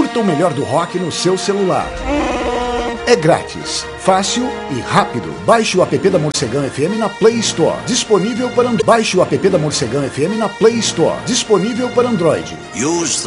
Curta o melhor do rock no seu celular. É grátis, fácil e rápido. Baixe o app da Morcegão FM na Play Store. Disponível para Baixe o app da Morcegão FM na Play Store. Disponível para Android.